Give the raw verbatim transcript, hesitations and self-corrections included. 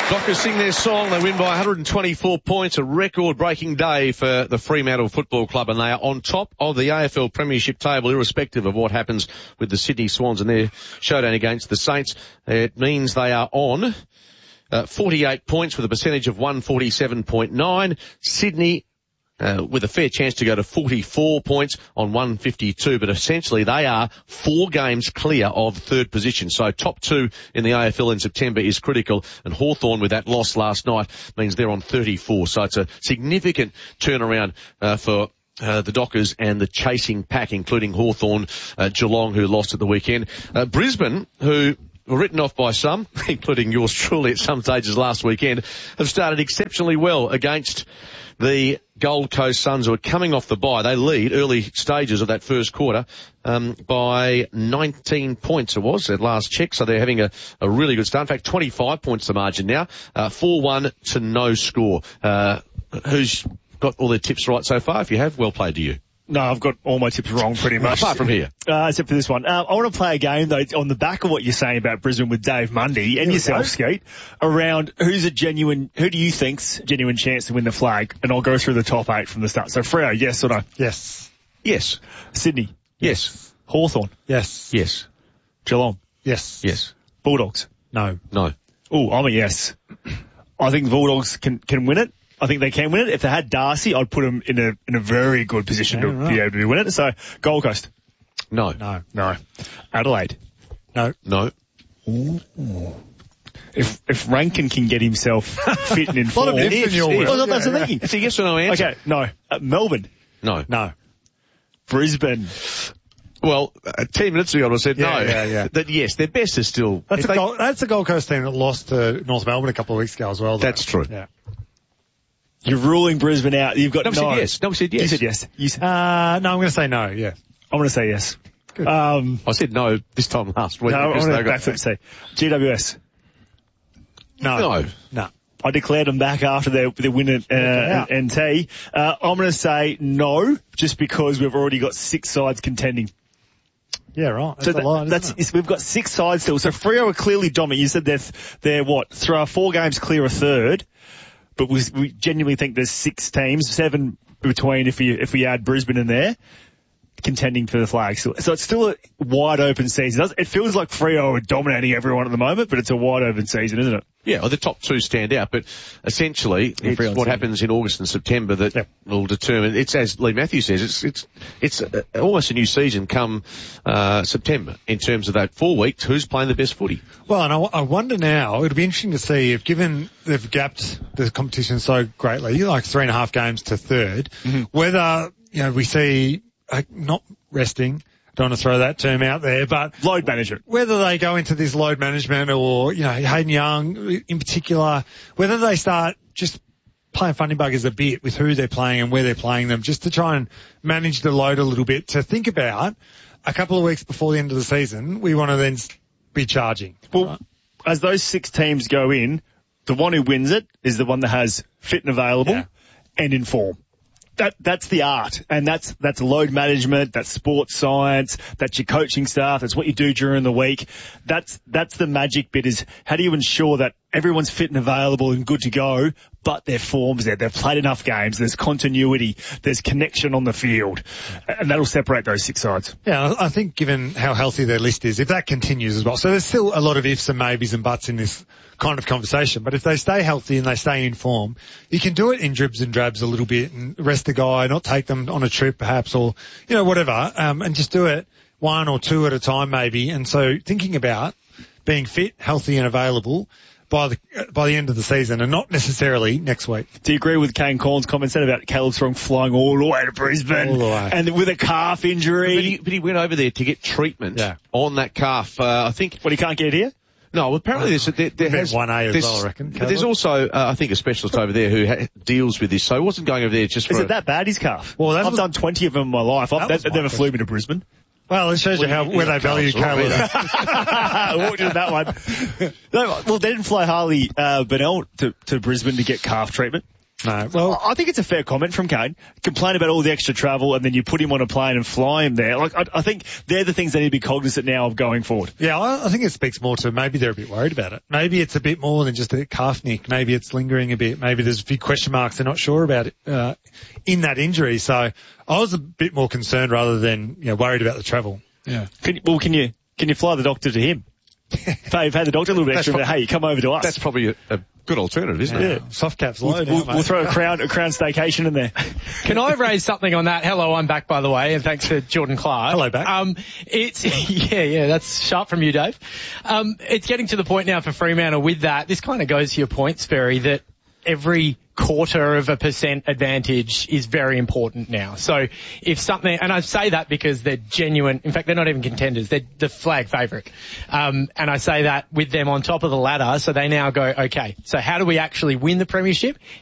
Dockers sing their song. They win by one hundred twenty-four points, a record-breaking day for the Fremantle Football Club, and they are on top of the A F L Premiership table, irrespective of what happens with the Sydney Swans and their showdown against the Saints. It means they are on uh, forty-eight points with a percentage of one forty-seven point nine. Sydney Uh, with a fair chance to go to forty-four points on one fifty-two, but essentially they are four games clear of third position. So top two in the A F L in September is critical, and Hawthorn with that loss last night means they're on thirty-four. So it's a significant turnaround uh, for Uh, the Dockers and the chasing pack, including Hawthorn, uh, Geelong, who lost at the weekend. Uh, Brisbane, who were written off by some, including yours truly at some stages last weekend, have started exceptionally well against the Gold Coast Suns, who are coming off the bye. They lead early stages of that first quarter um, by nineteen points, it was, at last check. So they're having a, a really good start. In fact, twenty-five points the margin now, uh, four one to no score. Uh, who's got all their tips right so far? If you have, well played to you. No, I've got all my tips wrong pretty much. Apart from here. Uh, except for this one. Uh, I want to play a game, though, on the back of what you're saying about Brisbane with Dave Mundy and yourself, Skeet, around who's a genuine, who do you think's a genuine chance to win the flag? And I'll go through the top eight from the start. So, Freo, yes or no? Yes. Yes. Sydney? Yes. Hawthorn? Yes. Yes. Geelong? Yes. Yes. Bulldogs? No. No. Oh, I'm a yes. I think the Bulldogs can, can win it. I think they can win it. If they had Darcy, I'd put them in a in a very good position Yeah, to right. be able to win it. So, Gold Coast? No. No. No. Adelaide? No. No. Ooh. If if Rankin can get himself fit and in A lot of form, ifs in your well, world. that's Yeah, the yeah. thinking. It's a yes or no answer. Okay, no. Uh, Melbourne, No. No. Brisbane. Well, uh, ten minutes ago I said Yeah, no. yeah, yeah. That yes, their best is still. That's if a, they- Gold, that's a Gold Coast team that lost to North Melbourne a couple of weeks ago as well. though. That's true. Yeah. You're ruling Brisbane out. You've got No, we no. said yes. No, we said yes. You said yes. You said, Uh, no, I'm going to say no, yeah. I'm going to say yes. Good. Um, I said no this time last week. no, I'm because going they to got- backflip say G W S. No. No. No. I declared them back after their, their win at uh, Yeah. N T. Uh, I'm going to say no, just because we've already got six sides contending. Yeah, right. That's So a that, lot, isn't that's it? it's, we've got six sides still. So Freo are clearly dominant. You said they're they're what? Through our four games, clear a third, but we, we genuinely think there's six teams, seven between if we if we add Brisbane in there, contending for the flag. So, so it's still a wide open season. It does- It feels like Freo are dominating everyone at the moment, but it's a wide open season, isn't it? Yeah, well, the top two stand out, but essentially it's Freo what team. happens in August and September that Yep. will determine. It's as Lee Matthews says, it's it's it's uh, almost a new season come uh, September in terms of that four weeks. Who's playing the best footy? Well, and I, I wonder now, it'll be interesting to see if given they've gapped the competition so greatly, like three and a half games to third, Mm-hmm. whether, you know, we see uh, not resting, don't want to throw that term out there, but Load management. whether they go into this load management or, you know, Hayden Young in particular, whether they start just playing funny buggers a bit with who they're playing and where they're playing them, just to try and manage the load a little bit, to think about a couple of weeks before the end of the season, we want to then be charging. Well, as those six teams go in, the one who wins it is the one that has fit and available Yeah. and in form. That, that's the art. And that's, that's load management, that's sports science, that's your coaching staff, that's what you do during the week. That's, that's the magic bit, is how do you ensure that everyone's fit and available and good to go, but their form's there. They've played enough games. There's continuity. There's connection on the field. And that'll separate those six sides. Yeah, I think given how healthy their list is, if that continues as well, so there's still a lot of ifs and maybes and buts in this kind of conversation, but if they stay healthy and they stay in form, you can do it in dribs and drabs a little bit and rest the guy, not take them on a trip perhaps, or, you know, whatever, um, and just do it one or two at a time maybe. And so thinking about being fit, healthy and available by the by the end of the season, and not necessarily next week. Do you agree with Kane Corns' comments then about Caleb Strong flying all the way to Brisbane? All the way. And with a calf injury? But he, but he went over there to get treatment Yeah. on that calf. Uh, I think. What, he can't get here? No, well, apparently there's, there, there Meant has one A as there's- well, I reckon, But there's Caleb. also, uh, I think, a specialist over there who ha- deals with this. So he wasn't going over there just for. Is a- it that bad, his calf? Well, that I've was- done twenty of them in my life. I've, That that, was that my never flew me to Brisbane. Well, it shows you how, where they value Caleb. I walked into that one. No, well, they didn't fly Harley uh, Bennell to, to Brisbane to get calf treatment. No. Well, I think it's a fair comment from Kane. Complain about all the extra travel and then you put him on a plane and fly him there. Like, I, I think they're the things they need to be cognizant now of going forward. yeah, I, I think it speaks more to maybe they're a bit worried about it. Maybe it's a bit more than just a calf nick. Maybe it's lingering a bit. Maybe there's big question marks. They're not sure about it, uh, in that injury. So I was a bit more concerned rather than, you know, worried about the travel. Yeah. Can, well, can you, can you fly the doctor to him? pay, pay the doctor a little bit extra, but hey, come over to us. That's probably a, a good alternative, isn't Yeah. it? Soft caps low We'll, now, we'll, mate. we'll throw a crown, a crown staycation in there. Can I raise something on that? Hello, I'm back, by the way, and thanks to Jordan Clark. Hello, back. Um, it's, yeah, yeah, that's sharp from you, Dave. Um, it's getting to the point now for Fremantle with that. This kind of goes to your point, Sperry, that every quarter of a percent advantage is very important now. So if something, and I say that because they're genuine, in fact, they're not even contenders, they're the flag favourite. Um, and I say that with them on top of the ladder, so they now go, okay, so how do we actually win the premiership?